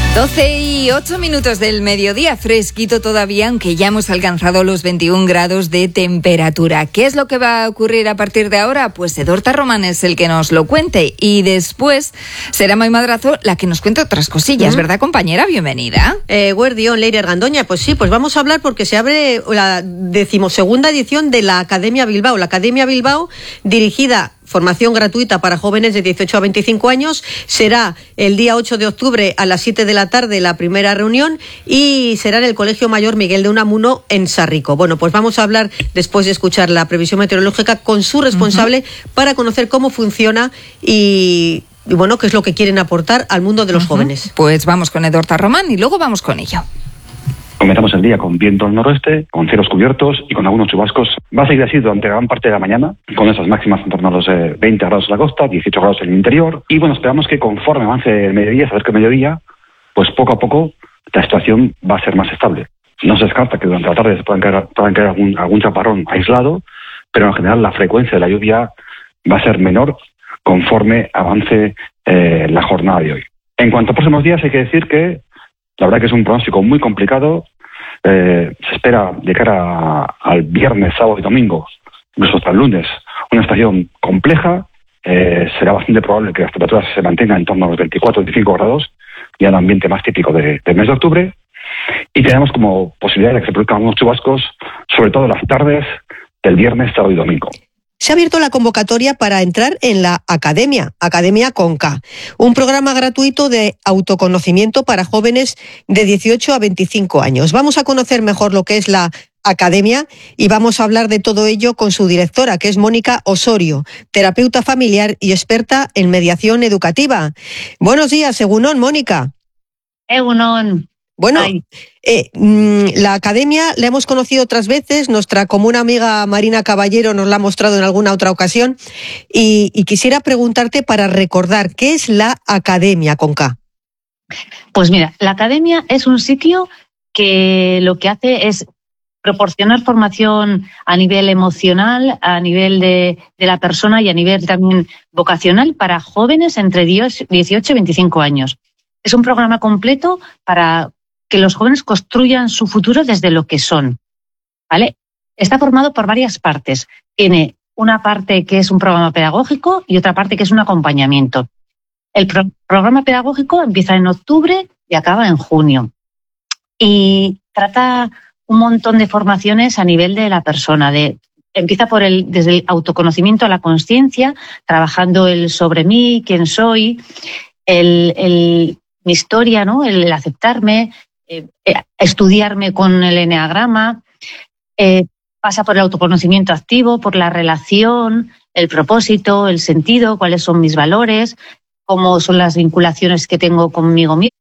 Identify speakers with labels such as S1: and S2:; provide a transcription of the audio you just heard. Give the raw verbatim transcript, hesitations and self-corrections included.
S1: doce y ocho minutos del mediodía, fresquito todavía, aunque ya hemos alcanzado los veintiún grados de temperatura. ¿Qué es lo que va a ocurrir a partir de ahora? Pues Edorta Román es el que nos lo cuente y después será Mai Madrazo la que nos cuente otras cosillas, ¿Mm? ¿Verdad, compañera? Bienvenida.
S2: Eh, Guardión, Leire Argandoña, pues sí, pues vamos a hablar porque se abre la decimosegunda edición de la Academia Bilbao. La Academia Bilbao, dirigida formación gratuita para jóvenes de dieciocho a veinticinco años, será el día ocho de octubre a las siete de la tarde la primera reunión y será en el Colegio Mayor Miguel de Unamuno en Sarrico. Bueno, pues vamos a hablar, después de escuchar la previsión meteorológica, con su responsable uh-huh. para conocer cómo funciona y, y, bueno, qué es lo que quieren aportar al mundo de los uh-huh. jóvenes.
S1: Pues vamos con Edorta Román y luego vamos con ello.
S3: Comenzamos el día con viento al noroeste, con cielos cubiertos y con algunos chubascos. Va a seguir así durante gran parte de la mañana, con esas máximas en torno a los eh, veinte grados en la costa, dieciocho grados en el interior. Y bueno, esperamos que conforme avance el mediodía, saber que el mediodía, pues poco a poco la situación va a ser más estable. No se descarta que durante la tarde se puedan caer, puedan caer algún, algún chaparrón aislado, pero en general la frecuencia de la lluvia va a ser menor conforme avance eh, la jornada de hoy. En cuanto a próximos días, hay que decir que la verdad que es un pronóstico muy complicado. Eh, se espera de cara a, al viernes, sábado y domingo, incluso hasta el lunes, una estación compleja. Eh, será bastante probable que las temperaturas se mantengan en torno a los veinticuatro a veinticinco grados, ya el ambiente más típico de, del mes de octubre. Y tenemos como posibilidad de que se produzcan algunos chubascos, sobre todo las tardes del viernes, sábado y domingo.
S2: Se ha abierto la convocatoria para entrar en la Academia, Academia con K, un programa gratuito de autoconocimiento para jóvenes de dieciocho a veinticinco años. Vamos a conocer mejor lo que es la Academia y vamos a hablar de todo ello con su directora, que es Mónica Osorio, terapeuta familiar y experta en mediación educativa. Buenos días, Egunon, Mónica.
S4: Egunon.
S2: Bueno, eh, la Academia la hemos conocido otras veces, nuestra común amiga Marina Caballero nos la ha mostrado en alguna otra ocasión y, y quisiera preguntarte para recordar, ¿qué es la Academia con K?
S4: Pues mira, la Academia es un sitio que lo que hace es proporcionar formación a nivel emocional, a nivel de, de la persona y a nivel también vocacional para jóvenes entre dieciocho y veinticinco años. Es un programa completo para que los jóvenes construyan su futuro desde lo que son, ¿vale? Está formado por varias partes. Tiene una parte que es un programa pedagógico y otra parte que es un acompañamiento. El pro- programa pedagógico empieza en octubre y acaba en junio. Y trata un montón de formaciones a nivel de la persona. De, empieza por el, desde el autoconocimiento a la consciencia, trabajando el sobre mí, quién soy, el, el, mi historia, ¿no? El, el aceptarme, Eh, estudiarme con el eneagrama, eh, pasa por el autoconocimiento activo, por la relación, el propósito, el sentido, cuáles son mis valores, cómo son las vinculaciones que tengo conmigo mismo.